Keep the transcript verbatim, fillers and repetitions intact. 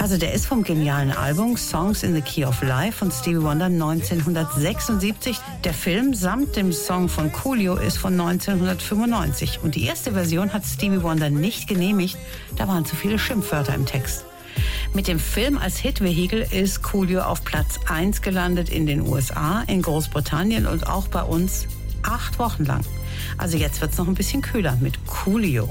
Also der ist vom genialen Album Songs in the Key of Life von Stevie Wonder neunzehnhundertsechsundsiebzig. Der Film samt dem Song von Coolio ist von neunzehnhundertfünfundneunzig. Und die erste Version hat Stevie Wonder nicht genehmigt, da waren zu viele Schimpfwörter im Text. Mit dem Film als Hitvehikel ist Coolio auf Platz eins gelandet in den U S A, in Großbritannien und auch bei uns acht Wochen lang. Also jetzt wird's noch ein bisschen kühler mit Coolio.